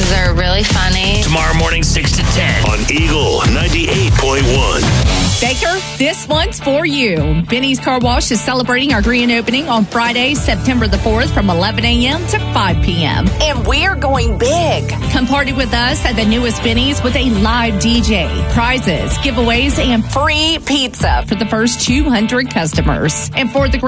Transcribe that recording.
because they're really funny. Tomorrow morning, 6 to 10. On Eagle 98.1. Baker, this one's for you. Benny's Car Wash is celebrating our grand opening on Friday, September the 4th from 11 a.m. to 5 p.m. And we're going big. Come party with us at the newest Benny's with a live DJ, prizes, giveaways, and Free pizza for the first 200 customers. And for the